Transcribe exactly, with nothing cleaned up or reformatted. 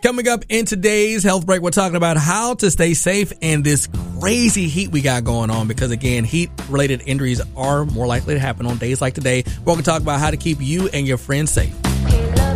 Coming up in today's health break, we're talking about how to stay safe in this crazy heat we got going on, because again, heat-related injuries are more likely to happen on days like today. We're going to talk about how to keep you and your friends safe.